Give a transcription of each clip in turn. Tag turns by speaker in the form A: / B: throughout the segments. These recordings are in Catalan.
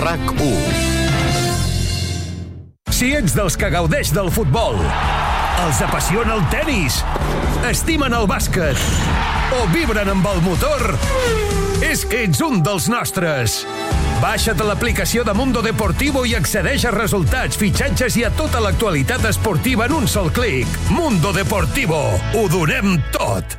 A: RAC1.
B: Si ets dels que gaudeix del futbol, els apassiona el tenis, estimen el bàsquet o vibren amb el motor, és que ets un dels nostres. Baixa't l'aplicació de Mundo Deportivo i accedeix a resultats, fitxatges i a tota l'actualitat esportiva en un sol clic. Mundo Deportivo. Ho donem tot.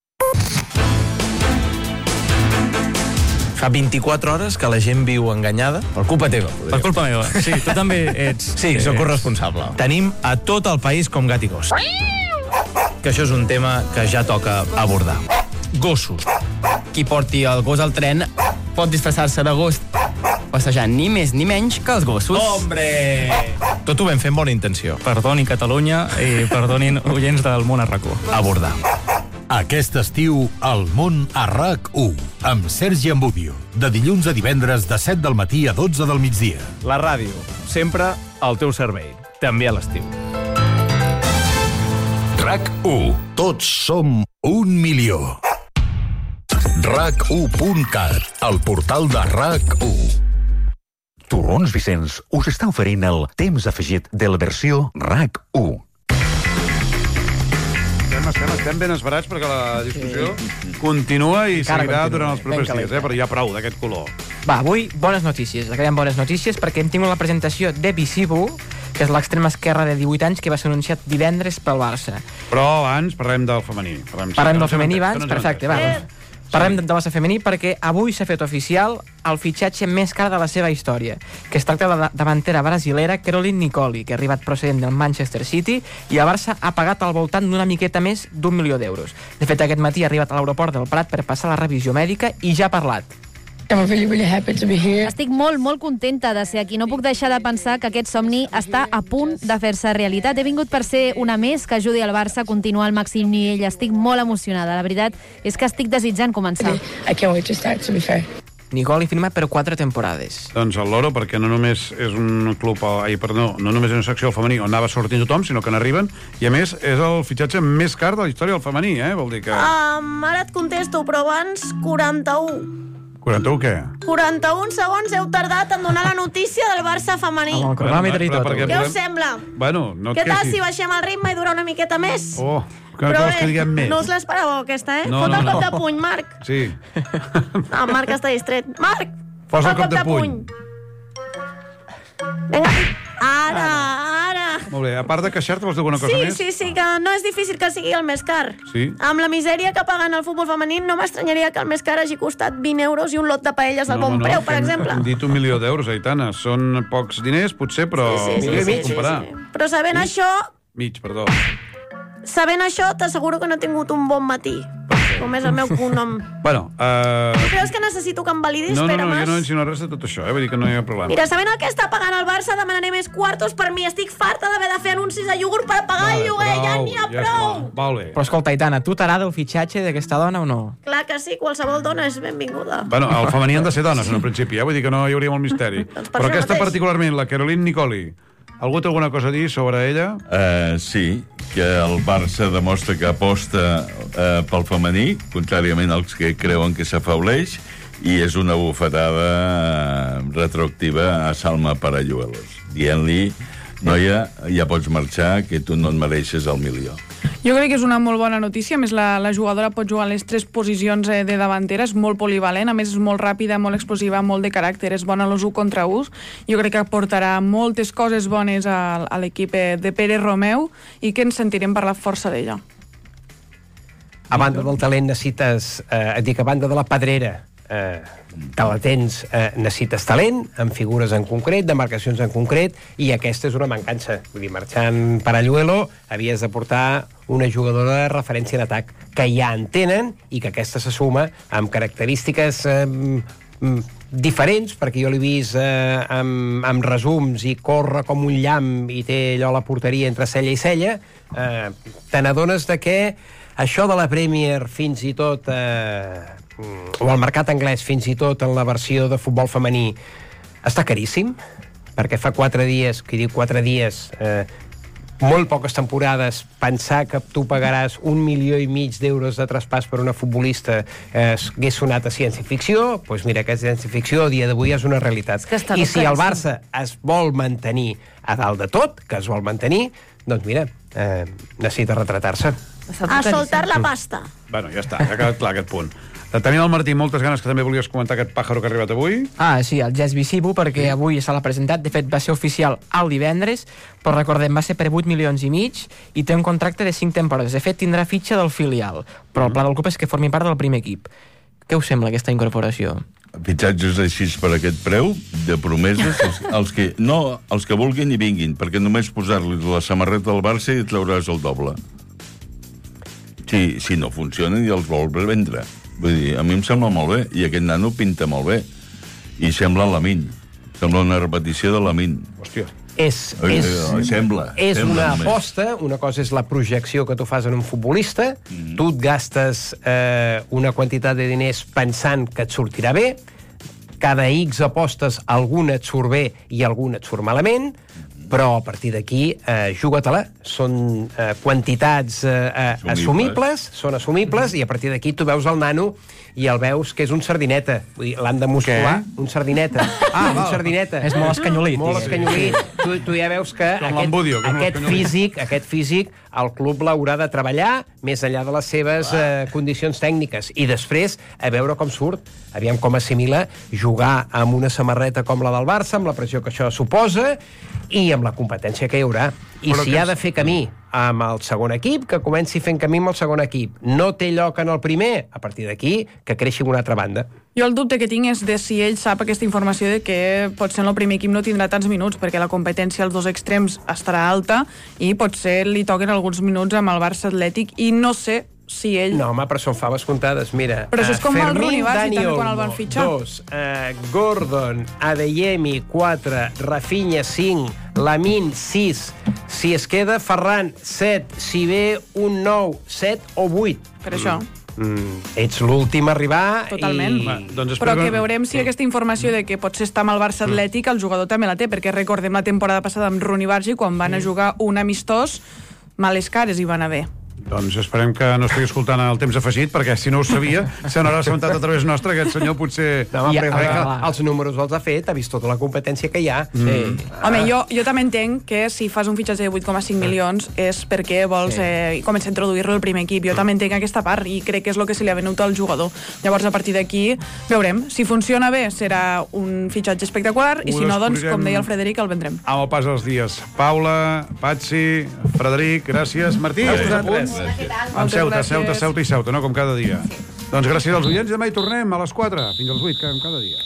C: Fa 24 hores que la gent viu enganyada. Per culpa teva.
D: Per culpa meva. Sí, tu també ets...
C: Sí, sóc corresponsable. Tenim a tot el país com gat i gos. Que això és un tema que ja toca abordar. Gossos.
D: Qui porti el gos al tren pot disfressar-se de gos passejant ni més ni menys que els gossos.
C: Hombre! Tot ho vam fer amb bona intenció.
D: Perdoni Catalunya i perdonin oients del món a RAC1.
C: Abordar.
E: Aquest estiu, El món a RAC1, amb Sergi Ambudio, de dilluns a divendres de 7 del matí a 12 del migdia.
C: La ràdio, sempre al teu servei, també a l'estiu.
E: RAC1, tots som 1 milió. RAC1.cat, el portal de RAC1.
F: Torrons Vicenç us està oferint el temps afegit de la versió RAC1.
G: Estem ben esperats perquè la discussió continua i seguirà durant els propers dies, però ja prou d'aquest color.
H: Va, avui bones notícies, acabem bones notícies perquè hem tingut la presentació de Visibu, que és l'extrema esquerra de 18 anys que va ser anunciat divendres pel Barça.
G: Però abans parlem del femení.
H: Parlem del femení abans, perfecte, va. Parlem del Barça femení perquè avui s'ha fet oficial el fitxatge més car de la seva història, que es tracta de la davantera brasilera Caroline Nicoli, que ha arribat procedent del Manchester City i el Barça ha pagat al voltant d'una miqueta més d'1 milió d'euros. De fet, aquest matí ha arribat a l'aeroport del Prat per passar la revisió mèdica i ja ha parlat.
I: Estic molt contenta de ser aquí. No puc deixar de pensar que aquest somni està a punt de fer-se realitat. He vingut per ser una més que ajudi el Barça a continuar al màxim nivell. Estic molt emocionada. La veritat és que estic desitjant començar.
H: Nicoli firma per 4 temporades.
G: Doncs el Loro, perquè no només és un club, no només és una secció del femení on anava sortint tothom, sinó que n'arriben, i a més és el fitxatge més car de la història del femení, vol dir que...
J: Ara et contesto, però abans 41.
G: 41 què?
J: 41 segons heu tardat en donar la notícia del Barça femení.
H: Amb el cronòmetre i tot.
J: Què us sembla?
G: Bueno, no et
J: Què tal
G: queixis.
J: si baixem el ritme i dura una miqueta més?
G: Que no vols que diguem més.
J: No us l'esperàveu, aquesta,
G: No,
J: Fot el
G: no.
J: cop de puny, Marc.
G: Sí.
J: Marc està distret. Marc,
G: Posa el cop de puny.
J: Vinga, ara.
G: Molt bé, a part de queixar-te, vols dir alguna cosa més?
J: Sí, que no és difícil que sigui el més car.
G: Sí.
J: Amb la misèria que paguen el futbol femení, no m'estranyaria que el més car hagi costat 20 euros i un lot de paelles al bon preu, per exemple.
G: Hem dit 1 milió d'euros, Aitana. Són pocs diners, potser, però...
J: Sí. Però sabent això, t'asseguro que no he tingut un bon matí. Com és el meu cognom.
G: Bueno,
J: Creus que necessito que em validis, Pere Mas?
G: Jo no he insinuat res de tot això, vull dir que no hi ha problema.
J: Mira, sabent el que està pagant el Barça, demanaré més quartos per mi. Estic farta d'haver de fer anuncis de iogurt per pagar el lloguer. Ja n'hi ha prou.
G: Molt bé.
H: Però escolta, Aitana, tu t'agrada el fitxatge d'aquesta dona o no?
J: Clar que sí, qualsevol dona és benvinguda.
G: Bueno, el femení han de ser dones, en un principi, vull dir que no hi hauria molt misteri. Però aquesta particularment, la Caroline Nicoli, algú té alguna cosa a dir sobre ella?
K: Sí, que el Barça demostra que aposta pel femení, contràriament als que creuen que s'afauleix, i és una bufetada retroactiva a Salma Parayuelos, dient-li, noia, ja pots marxar, que tu no et mereixes el milió.
L: Jo crec que és una molt bona notícia. A més, la jugadora pot jugar a les 3 posicions de davantera, és molt polivalent, a més és molt ràpida, molt explosiva, molt de caràcter, és bona a los 1 contra 1. Jo crec que aportarà moltes coses bones a l'equip de Pere Romeu i que ens sentirem parlar força d'ella.
M: A banda del talent necessites, a banda de la pedrera, que la tens, necessites talent, amb figures en concret, de marcacions en concret, i aquesta és una mancança. Vull dir, marxant Parayuelo, havies de portar una jugadora de referència en atac que ja en tenen i que aquesta se suma amb característiques diferents, perquè jo l'he vist amb resums i corre com un llamp i té allò a la porteria entre cella i cella. Te n'adones de que això de la Premier fins i tot o el mercat anglès fins i tot en la versió de futbol femení està caríssim, perquè fa 4 dies, qui diu 4 dies molt poques temporades pensar que tu pagaràs 1,5 milions d'euros de traspàs per una futbolista hagués sonat a ciència-ficció, doncs mira, aquesta ciència-ficció a dia d'avui és una realitat. I si el Barça es vol mantenir a dalt de tot, que es vol mantenir, doncs mira, necessita retratar-se.
J: A soltar la pasta.
G: Bueno, ja està, ja ha quedat clar aquest punt. Tenim el Martí moltes ganes que també volies comentar aquest pàjaro que ha arribat avui.
H: Sí, el Jazz Visibu, perquè avui se l'ha presentat. De fet, va ser oficial el divendres, però recordem, va ser per 8 milions i mig i té un contracte de 5 temporades. De fet, tindrà fitxa del filial, però el pla del club és que formi part del primer equip. Què us sembla aquesta incorporació?
K: Fitxatges així per aquest preu, de promeses, els que vulguin i vinguin, perquè només posar-li la samarreta al Barça i trauràs el doble. Si no funcionen i els vols vendre. Vull dir, a mi em sembla molt bé, i aquest nano pinta molt bé. I sembla Lamine. Sembla una repetició de Lamine.
G: Hòstia.
K: Sembla
M: una aposta, una cosa és la projecció que tu fas en un futbolista, tu et gastes una quantitat de diners pensant que et sortirà bé, cada X apostes, alguna et surt bé i alguna et surt malament, però a partir d'aquí, juga-te-la. Són quantitats assumibles, i a partir d'aquí tu veus el nano i el veus que és un sardineta. Vull dir, l'han de muscular. Un sardineta. Un sardineta.
H: És molt escanyolit.
M: Molt escanyolit. Tu ja veus que aquest físic el club l'haurà de treballar més enllà de les seves condicions tècniques. I després, a veure com surt. Aviam com assimila jugar amb una samarreta com la del Barça, amb la pressió que això suposa, i amb la competència que hi haurà. I si ha de fer camí amb el segon equip, que comenci fent camí amb el segon equip. No té lloc en el primer, a partir d'aquí, que creixi en una altra banda.
L: Jo el dubte que tinc és de si ell sap aquesta informació de que potser en el primer equip no tindrà tants minuts, perquè la competència als dos extrems estarà alta i potser li toquen alguns minuts amb el Barça Atlètic i no sé si ell...
M: No, home, però són faves comptades, mira.
L: Però això és com el Rooney Barsi, també, quan el van fitxar.
M: 2, Gordon, Adeyemi, 4, Rafinha, 5, Lamine, 6, si es queda Ferran, 7, si ve un 9, 7 o 8.
L: Per això.
M: Ets l'últim a arribar.
L: Totalment. Però que veurem si aquesta informació de que potser està amb el Barça Atlètic, el jugador també la té, perquè recordem la temporada passada amb Rooney Barsi, quan van a jugar un amistós, males cares hi van haver.
G: Doncs esperem que no estigui escoltant el temps afegit, perquè si no ho sabia, se n'haurà assabentat a través nostre, aquest senyor potser...
M: No, els números els ha fet, ha vist tota la competència que hi ha.
L: Home, jo també entenc que si fas un fitxatge de 8,5 milions és perquè vols començar a introduir-lo al primer equip. Jo també entenc aquesta part i crec que és el que se li ha venut al jugador. Llavors, a partir d'aquí, veurem. Si funciona bé, serà un fitxatge espectacular i si no, doncs, com deia el Frederic, el vendrem.
G: Amb el pas dels dies. Paula, Patxi, Frederic, gràcies. Martí, has posat punts? Amb Ceuta i Ceuta, no? Com cada dia. Sí. Doncs gràcies als oients, demà hi tornem a les 4, fins als 8, com cada dia.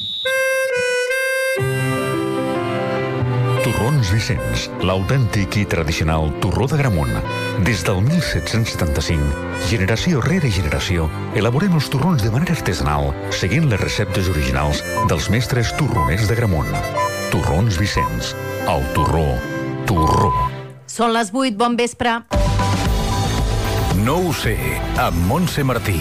F: Torrons Vicenç, l'autèntic i tradicional torró d'Agramunt. Des del 1775, generació rere generació, elaborem els torrons de manera artesanal, seguint les receptes originals dels mestres torroners d'Agramunt. Torrons Vicenç, el torró.
I: Són les 8, bon vespre.
B: No ho sé, amb Montse Martí.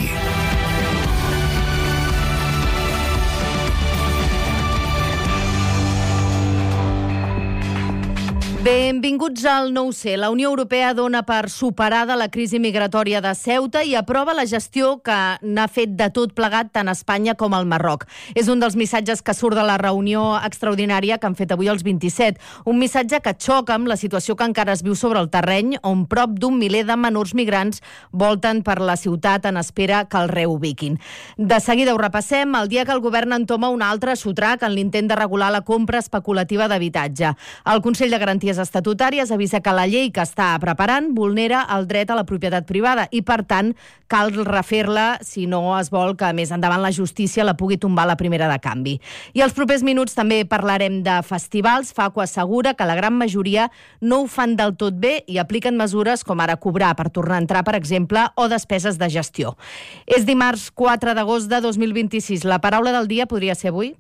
I: Benvinguts al No ho sé. La Unió Europea dona per superada la crisi migratòria de Ceuta i aprova la gestió que n'ha fet de tot plegat tant Espanya com el Marroc. És un dels missatges que surt de la reunió extraordinària que han fet avui els 27. Un missatge que xoca amb la situació que encara es viu sobre el terreny, on prop d'un miler de menors migrants volten per la ciutat en espera que el reubiquin. De seguida ho repassem, el dia que el govern entoma un altre sotrac en l'intent de regular la compra especulativa d'habitatge. El Consell de Garanties Estatutàries avisa que la llei que està preparant vulnera el dret a la propietat privada i, per tant, cal refer-la si no es vol que més endavant la justícia la pugui tombar la primera de canvi. I als propers minuts també parlarem de festivals. Facu assegura que la gran majoria no ho fan del tot bé i apliquen mesures com ara cobrar per tornar a entrar, per exemple, o despeses de gestió. És dimarts 4 d'agost de 2026. La paraula del dia podria ser avui?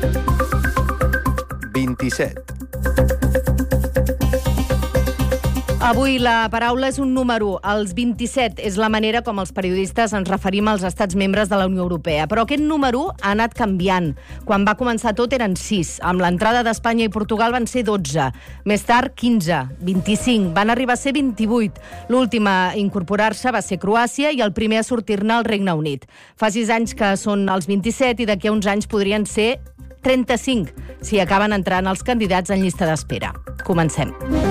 A: 27. Avui la paraula és un número. Els 27 és la manera com els periodistes ens referim als estats membres de la Unió Europea. Però aquest número ha anat canviant. Quan va començar tot eren 6. Amb l'entrada d'Espanya i Portugal van ser 12. Més tard, 15, 25. Van arribar a ser 28. L'última a incorporar-se va ser Croàcia i el primer a sortir-ne el Regne Unit. Fa 6 anys que són els 27 i d'aquí a uns anys podrien ser 35, si acaben entrant els candidats en llista d'espera. Comencem.